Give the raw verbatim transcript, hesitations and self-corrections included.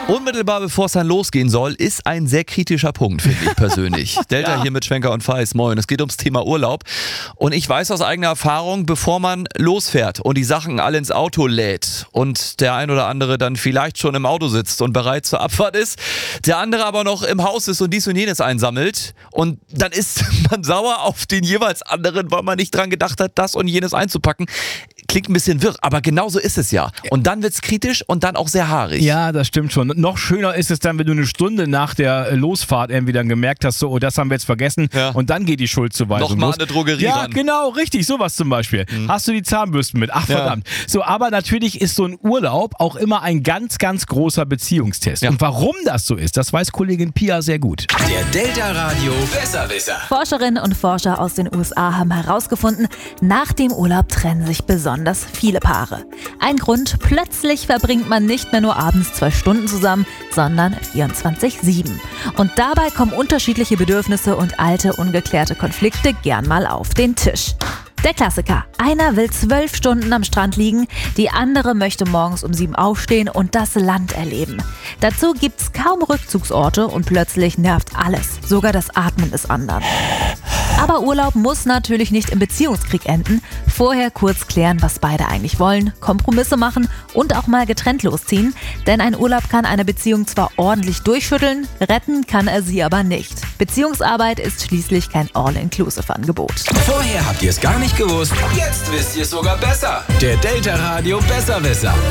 Unmittelbar bevor es dann losgehen soll, ist ein sehr kritischer Punkt, finde ich persönlich. Delta Ja. hier mit Schwenker und Feis. Moin. Es geht ums Thema Urlaub. Und ich weiß aus eigener Erfahrung, bevor man losfährt und die Sachen alle ins Auto lädt und der ein oder andere dann vielleicht schon im Auto sitzt und bereit zur Abfahrt ist, der andere aber noch im Haus ist und dies und jenes einsammelt und dann ist man sauer auf den jeweils anderen, weil man nicht dran gedacht hat, das und jenes einzupacken. Klingt ein bisschen wirr, aber genauso ist es ja. Und dann wird's kritisch und dann auch sehr haarig. Ja, das stimmt schon. Noch schöner ist es dann, wenn du eine Stunde nach der Losfahrt irgendwie dann gemerkt hast, so, oh, das haben wir jetzt vergessen, Ja. und dann geht die Schuldzuweisung Nochmal los. eine Drogerie Ja, ran. genau, richtig, sowas zum Beispiel. Mhm. Hast du die Zahnbürsten mit? Ach, Ja. verdammt. So, aber natürlich ist so ein Urlaub auch immer ein ganz, ganz großer Beziehungstest. Ja. Und warum das so ist, das weiß Kollegin Pia sehr gut. Der Delta Radio Besserwisser. Forscherinnen und Forscher aus den U S A haben herausgefunden, nach dem Urlaub trennen sich besonders viele Paare. Ein Grund, plötzlich verbringt man nicht mehr nur abends zwei Stunden zusammen, sondern vierundzwanzig sieben. Und dabei kommen unterschiedliche Bedürfnisse und alte, ungeklärte Konflikte gern mal auf den Tisch. Der Klassiker. Einer will zwölf Stunden am Strand liegen, die andere möchte morgens um sieben aufstehen und das Land erleben. Dazu gibt's kaum Rückzugsorte und plötzlich nervt alles, sogar das Atmen des anderen. Aber Urlaub muss natürlich nicht im Beziehungskrieg enden. Vorher kurz klären, was beide eigentlich wollen, Kompromisse machen und auch mal getrennt losziehen. Denn ein Urlaub kann eine Beziehung zwar ordentlich durchschütteln, retten kann er sie aber nicht. Beziehungsarbeit ist schließlich kein All-Inclusive-Angebot. Vorher habt ihr es gar nicht gewusst. Jetzt wisst ihr es sogar besser. Der Delta Radio Besserwisser.